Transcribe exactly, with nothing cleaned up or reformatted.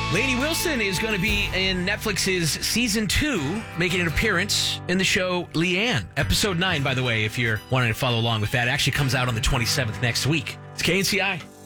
Lainey Wilson is going to be in Netflix's season two, making an appearance in the show Leanne. Episode nine, by the way, if you're wanting to follow along with that, it actually comes out on the twenty-seventh next week. It's K N C I.